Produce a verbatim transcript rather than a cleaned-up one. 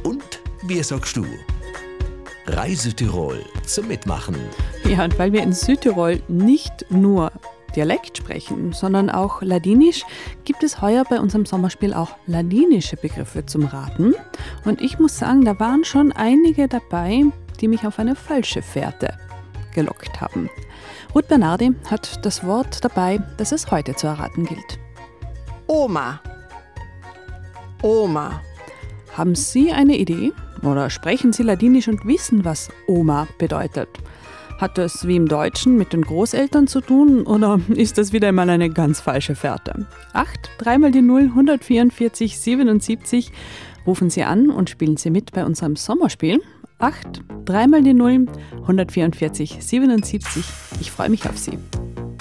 Und wie sagst du? Reisetirol zum Mitmachen. Ja, und weil wir in Südtirol nicht nur Dialekt sprechen, sondern auch Ladinisch, gibt es heuer bei unserem Sommerspiel auch ladinische Begriffe zum Raten. Und ich muss sagen, da waren schon einige dabei, die mich auf eine falsche Fährte gelockt haben. Ruth Bernardi hat das Wort dabei, das es heute zu erraten gilt. Oma. Oma. Haben Sie eine Idee? Oder sprechen Sie Ladinisch und wissen, was Oma bedeutet? Hat das wie im Deutschen mit den Großeltern zu tun oder ist das wieder einmal eine ganz falsche Fährte? acht, dreimal die null, hundertvierundvierzig, siebenundsiebzig. Rufen Sie an und spielen Sie mit bei unserem Sommerspiel. acht, dreimal die null, hundertvierundvierzig, siebenundsiebzig. Ich freue mich auf Sie.